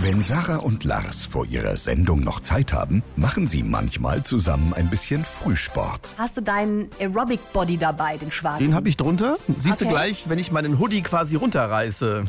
Wenn Sarah und Lars vor ihrer Sendung noch Zeit haben, machen sie manchmal zusammen ein bisschen Frühsport. Hast du deinen Aerobic-Body dabei, den schwarzen? Den habe ich drunter. Siehst du Okay. gleich, wenn ich meinen Hoodie quasi runterreiße.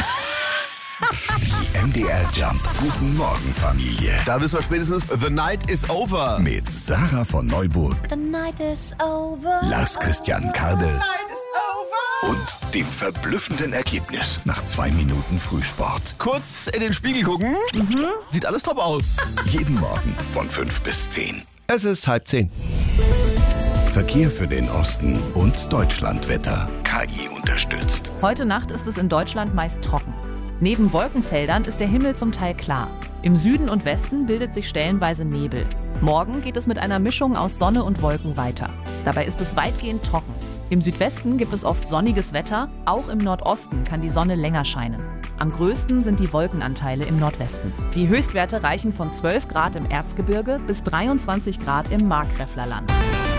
Die MDR Jump Guten Morgen Familie. Da wissen wir spätestens, the night is over. Mit Sarah von Neuburg, The night is over. Lars Christian Kardel und dem verblüffenden Ergebnis nach 2 Minuten Frühsport. Kurz in den Spiegel gucken. Sieht alles top aus. Jeden Morgen von 5 bis 10. Es ist 9:30. Verkehr für den Osten und Deutschlandwetter. KI unterstützt. Heute Nacht ist es in Deutschland meist trocken. Neben Wolkenfeldern ist der Himmel zum Teil klar. Im Süden und Westen bildet sich stellenweise Nebel. Morgen geht es mit einer Mischung aus Sonne und Wolken weiter. Dabei ist es weitgehend trocken. Im Südwesten gibt es oft sonniges Wetter, auch im Nordosten kann die Sonne länger scheinen. Am größten sind die Wolkenanteile im Nordwesten. Die Höchstwerte reichen von 12 Grad im Erzgebirge bis 23 Grad im Markgräflerland.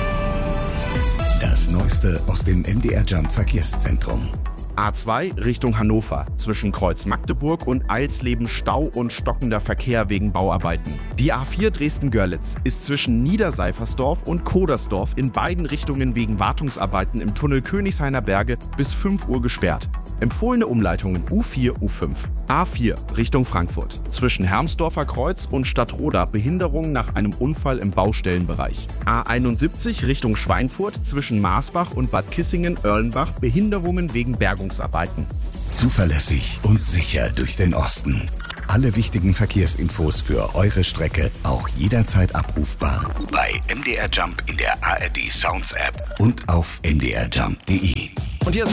Das Neueste aus dem MDR Jump Verkehrszentrum. A2 Richtung Hannover. Zwischen Kreuz Magdeburg und Eilsleben Stau und stockender Verkehr wegen Bauarbeiten. Die A4 Dresden-Görlitz ist zwischen Niederseifersdorf und Kodersdorf in beiden Richtungen wegen Wartungsarbeiten im Tunnel Königshainer Berge bis 5 Uhr gesperrt. Empfohlene Umleitungen U4, U5. A4 Richtung Frankfurt. Zwischen Hermsdorfer Kreuz und Stadtroda Behinderung nach einem Unfall im Baustellenbereich. A71 Richtung Schweinfurt zwischen Marsbach und Bad Kissingen-Erlenbach Behinderungen wegen Bergungsarbeiten. Zuverlässig und sicher durch den Osten. Alle wichtigen Verkehrsinfos für eure Strecke auch jederzeit abrufbar bei MDR Jump in der ARD Sounds App und auf mdrjump.de. Und hier